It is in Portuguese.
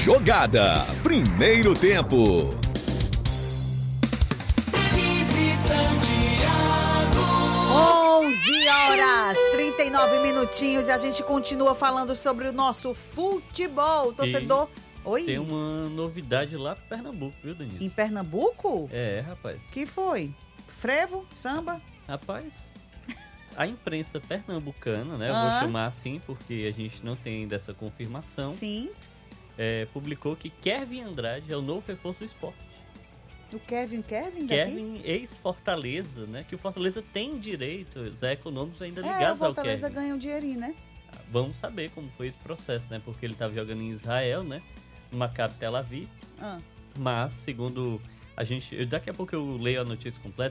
Jogada. Primeiro tempo. Denise Santiago. 11h39 minutinhos e a gente continua falando sobre o nosso futebol. Torcedor, oi? Tem uma novidade lá para Pernambuco, viu, Denise? Em Pernambuco? É, rapaz. Que foi? Frevo? Samba? Rapaz, a imprensa pernambucana, né? Eu vou chamar assim porque a gente não tem ainda essa confirmação. Sim. Publicou que Kevin Andrade é o novo reforço do Sport. O Kevin daqui? Kevin, ex-Fortaleza, né? Que o Fortaleza tem direitos econômicos ainda ligados ao Kevin. O Fortaleza ganha um dinheirinho, né? Vamos saber como foi esse processo, né? Porque ele estava jogando em Israel, né? No Maccabi Tel Aviv. Mas, segundo a gente... Daqui a pouco eu leio a notícia completa.